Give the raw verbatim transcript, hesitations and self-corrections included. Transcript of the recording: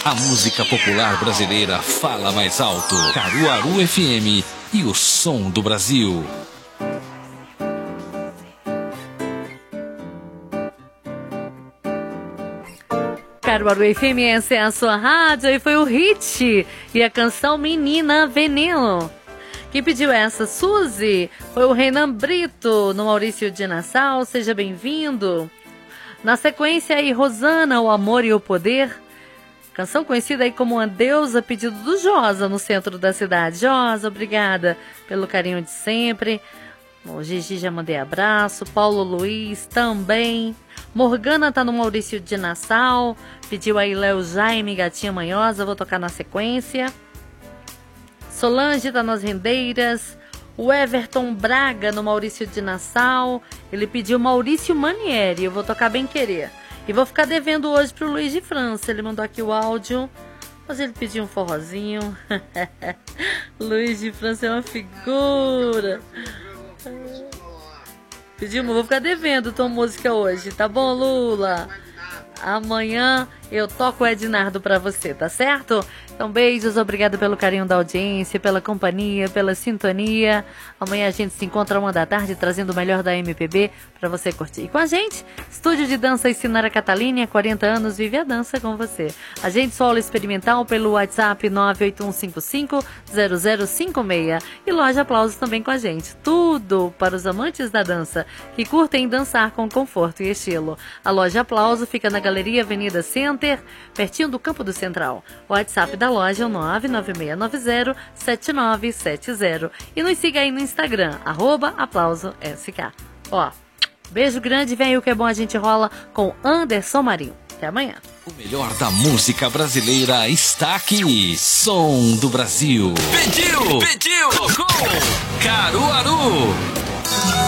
A música popular brasileira fala mais alto. Caruaru F M e o som do Brasil. Caruaru F M, essa é a sua rádio e foi o hit e a canção Menina Veneno. Quem pediu essa, Suzy, foi o Renan Brito, no Maurício de Nassau, seja bem-vindo. Na sequência aí, Rosana, O Amor e o Poder, canção conhecida aí como A Deusa, pedido do Josa, no centro da cidade. Josa, obrigada pelo carinho de sempre. O Gigi já mandei abraço, Paulo Luiz também. Morgana tá no Maurício de Nassau, pediu aí Léo Jaime, Gatinha Manhosa, vou tocar na sequência. Solange tá nas Rendeiras. O Everton Braga no Maurício de Nassau, ele pediu Maurício Manieri, eu vou tocar Bem Querer. E vou ficar devendo hoje pro Luiz de França, ele mandou aqui o áudio, mas ele pediu um forrozinho. Luiz de França é uma figura. Pedimos, vou ficar devendo tua música hoje, tá bom, Lula? Amanhã eu toco o Ednardo pra você, tá certo? Então, beijos, obrigado pelo carinho da audiência, pela companhia, pela sintonia. Amanhã a gente se encontra uma da tarde trazendo o melhor da M P B pra você curtir. E com a gente, Estúdio de Dança e Sinara Catalini, há quarenta anos, vive a dança com você. A gente solo experimental pelo WhatsApp nove oito um cinco cinco zero zero cinco seis. E Loja Aplausos também com a gente. Tudo para os amantes da dança, que curtem dançar com conforto e estilo. A Loja Aplauso fica na Galeria Avenida Center, pertinho do Campo do Central. O WhatsApp da loja é o nove nove seis nove zero sete nove sete zero. E nos siga aí no Instagram, arroba Aplauso S K. Ó, beijo grande, vem aí o que é bom, a gente rola com Anderson Marinho. Até amanhã. O melhor da música brasileira está aqui. Som do Brasil. Pediu, pediu, tocou. Caruaru.